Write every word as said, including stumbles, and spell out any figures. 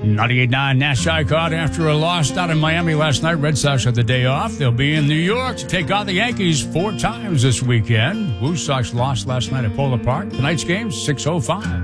ninety-eight point nine Nash caught after a loss out in Miami last night. Red Sox had the day off. They'll be in New York to take on the Yankees four times this weekend. Blue Sox lost last night at Polo Park. Tonight's game, six oh five.